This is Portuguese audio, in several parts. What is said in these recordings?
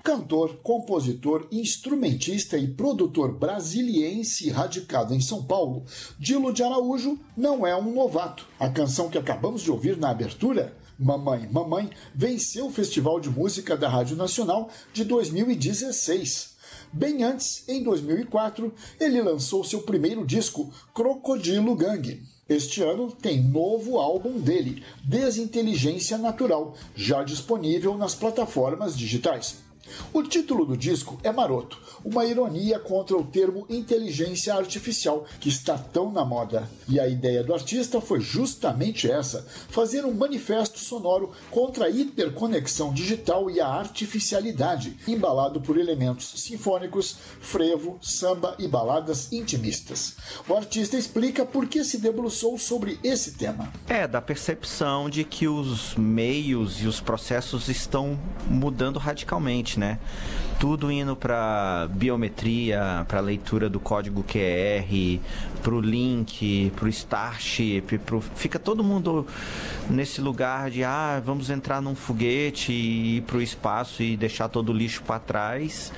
cantor, compositor, instrumentista e produtor brasiliense radicado em São Paulo, Dilo de Araújo não é um novato. A canção que acabamos de ouvir na abertura, Mamãe, Mamãe, venceu o Festival de Música da Rádio Nacional de 2016. Bem antes, em 2004, ele lançou seu primeiro disco, Crocodilo Gang. Este ano tem novo álbum dele, Desinteligência Natural, já disponível nas plataformas digitais. O título do disco é maroto, uma ironia contra o termo inteligência artificial, que está tão na moda. E a ideia do artista foi justamente essa, fazer um manifesto sonoro contra a hiperconexão digital e a artificialidade, embalado por elementos sinfônicos, frevo, samba e baladas intimistas. O artista explica por que se debruçou sobre esse tema. Da percepção de que os meios e os processos estão mudando radicalmente, né? Tudo indo para biometria, para leitura do código QR, para o link, para o Starship, fica todo mundo nesse lugar de vamos entrar num foguete e ir para o espaço e deixar todo o lixo para trás.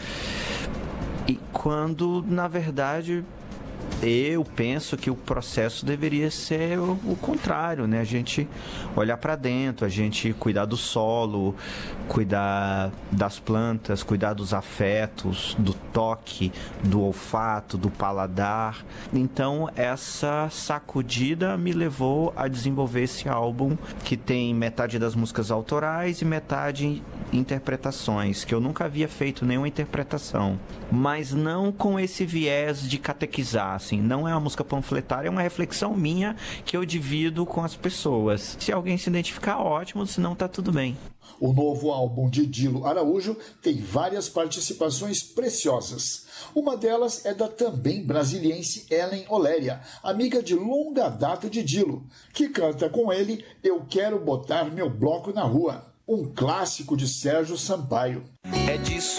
E quando, na verdade, eu penso que o processo deveria ser o contrário, né? A gente olhar para dentro, a gente cuidar do solo, cuidar das plantas, cuidar dos afetos, do toque, do olfato, do paladar. Então, essa sacudida me levou a desenvolver esse álbum que tem metade das músicas autorais e metade interpretações, que eu nunca havia feito nenhuma interpretação, mas não com esse viés de catequizar, assim, não é uma música panfletária, é uma reflexão minha que eu divido com as pessoas. Se alguém se identificar, ótimo, se não, tá tudo bem. O novo álbum de Dilo Araújo tem várias participações preciosas. Uma delas é da também brasiliense Ellen Oléria, amiga de longa data de Dilo, que canta com ele Eu Quero Botar Meu Bloco na Rua, um clássico de Sérgio Sampaio. É disso